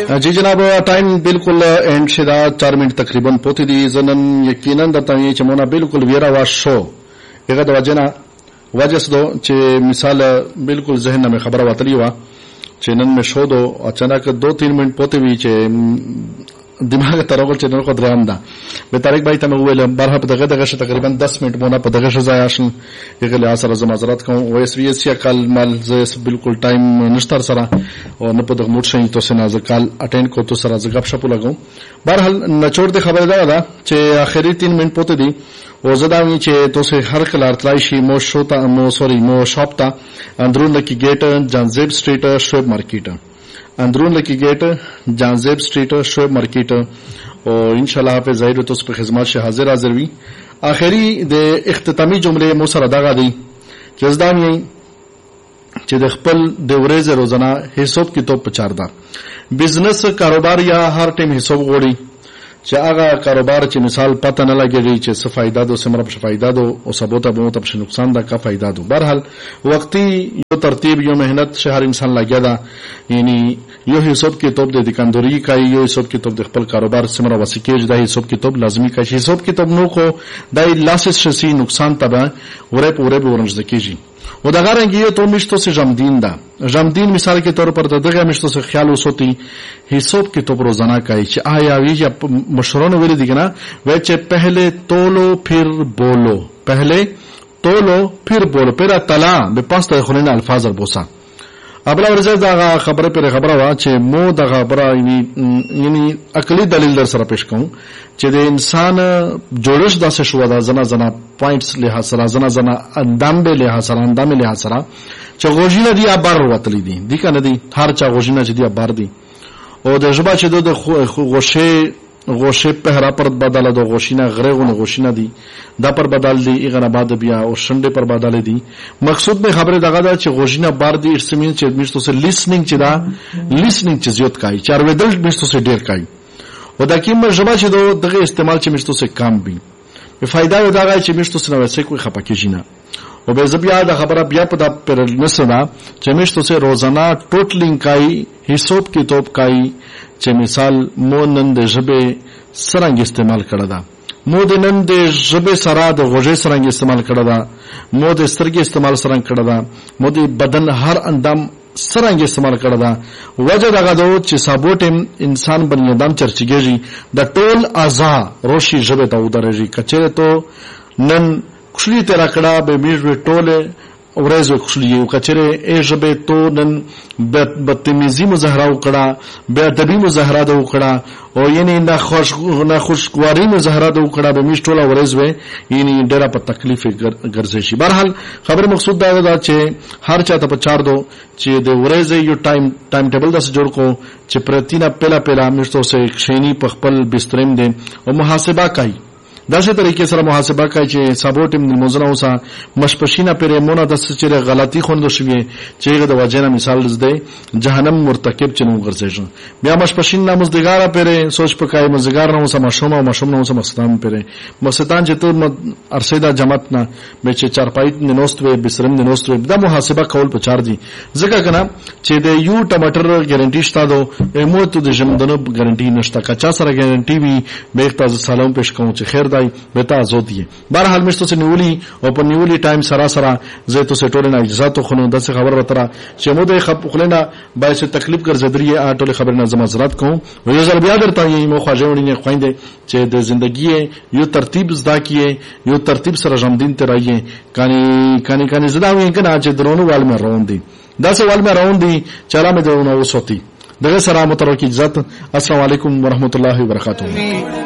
जी जनाब टाइम बिल्कुल एंड से 4 मिनट तकरीबन पोती दी जनन यकीनन दरता चमोना बिल्कुल वेरा वा शो एगद वजना वजस दो चे मिसाल बिल्कुल जहन में खबर वातली हुआ चेनन में शो दो अचानक 2-3 मिनट पोते भी चे दिमाग तरगल चेनन को द्रामदा बेतारिक भाई तम वेल बारह पदगे दगश तकरीबन 10 मिनट मोना पदगश जायाशन एकले आसर जमाजरत को ओएसवीएस या कल माल जस बिल्कुल टाइम नस्तर सरा और न पदग मुट सही तो से नाज कल अटेंड को तो सरा गपशप लगो बहरहाल नचोड़ दे खबर दादा चे आखिरी 3 मिनट पोते दी o zadami ce to se har klar tlai shi mo shota mo shopta andrun laki gate Janzeb Street Shoaib Market andrun laki gate Janzeb Street Shoaib Market और इंशाल्लाह पे जाहिर तो उस पे खिदमत से हाजिर हुई आखिरी दे इख्तितामी जुमले मुसर अदा दी जजदानी چې د خپل د ورځې روزانه حساب کتاب پچاردا بزنس کاروبار یا هر ټیم حساب غوړي چې هغه کاروبار چې مثال پته نه لګیږي چې څه فائدہ دو سمره په فائدہ دو او سبوته به مت په نقصان دا کا فائدہ دو بهرحال وقتی یو ترتیب یو مهنت شهر انسان لګیا دا یعنی یو حساب کتاب د دکانداری کا یو حساب کتاب د خپل کاروبار سمره وسیکیج دا حساب کتاب لازمی کا حساب کتاب نو کو دای لاسس شسی نقصان تبع وره پوره به ورنځ کیږي و دا غرنگی تو مشتو سے جمدین دا جمدین مثال کے طور پر دغه مشتو سے خیال وسوتی حساب کی تو روزانہ کای چې آیا وی یا مشرون ویل دیگنا و چې پہلے تولو پھر بولو پہلے تولو پھر بولو پھر طلا به پاس ته خلین الفاظ البوسا ابلا ورزه دا خبره پر خبره وا چې مو دا خبره یعنی عقلی دلیل در سره پیش کوم چې د انسان جوړش داسې شو دا زنا پوینټس له حاصله زنا اندام به له حاصله اندام له حاصله چې غوښینه دی ابر وتلی دي کنه دی هر چا غوښینه چې دی ابر دی او د جبا چې د غوشه پهرا پر بدل دو غوشینا غریغونه غوشینا دی دا پر بدل دی ایغه بعد بیا او شنډه پر بدل دی مقصود به خبره دغه دا چې غوشینا بار دی ارسمین چې مشتو سے لیسنینګ چې دا لیسنینګ چې زیات کای چار ودل مشتو سے ډیر کای او دا کیم جبا چې دغه استعمال چې مشتو سے کم بي په فائدہ و دغه چې مشتو سے نو څه کوئی خپکی جینا او به زبیا دا خبره بیا په دا پر نسنا چې مشتو سے روزانه ټوټلینګ کای حساب کتاب کای چې مثال مو نن د ژبه سرنګ استعمال کړه دا مو د نن د ژبه سره د غوږی سرنګ استعمال کړه دا مو د سترګې استعمال سرنګ کړه دا مو د بدن هر اندام سرنګ استعمال کړه دا وجه دغه دو چې سابوټم انسان بنی ادم چرچیږي د ټول اعضا روشي ژبه ته ودرېږي کچره تو نن خلی تیرا کړه به میږي ټوله ورځ وکړي او کچره ای ژبه تو نن بدتمیزی مظاهره وکړه به ادبی مظاهره وکړه او یعنی نه خوشګواری مظاهره وکړه به میشټوله ورځ وې یعنی ډېر په تکلیف ګرځي شي بهرحال خبر مقصود دا ده چې هر چاته په چار دو چې د ورځ یو ټایم ټیبل داس جوړ کو چې پرتینا پهلا میشتو سه خشینی په خپل بستریم دي او محاسبه کوي داسې طریقې سره محاسبه کوي چې سابوټم د موزنه اوسه مشپشینه پرې مونږ د سچره غلطي خوند شوې چې د وجنه مثال زده جهنم مرتکب چنو ګرځي بیا مشپشین نامزدګاره پرې سوچ پکای مزګار نه اوسه مشوم نه اوسه مستان پرې مستان چې ته ارسیدا جماعت نه مې چې چارپای نه نوستوي بسرم نه نوستوي دا محاسبه کول په چار دي ځکه کنه چې د یو ټماټر ګارانټي شته دو مو ته د جمدنو ګارانټي نشته کچا سره ګارانټي وي به تاسو سلام پېښ کوم چې خیر بتا زودیه بهرحال مشتو سے نیولی او په نیولی ټایم سرا زه تو سټول نه اجازه تو خنو د خبر وتره چې مو د خپلنا باعث تکلیف ګرځدري اټول خبر نه زمازرات کوم و یو ځل بیا درته یې مو خواجهونی نه خوينده چې د ژوندۍ یو ترتیب زدا کیه یو ترتیب سره جمدین ترایه کانی زدا وین کنه چې درونو وال مې روندي دا څه وال مې روندي چلا مې درونو وسوتی دغه سلام تر کی عزت السلام علیکم ورحمت الله وبرکاته